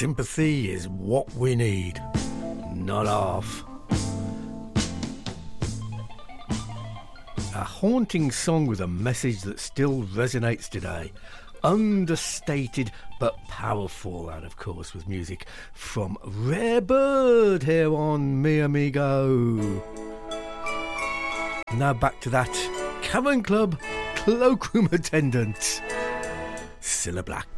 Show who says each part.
Speaker 1: sympathy is what we need, not half. A haunting song with a message that still resonates today. Understated but powerful, and of course with music from Rare Bird here on Mi Amigo. Now back to that Cavern Club cloakroom attendant, Cilla Black.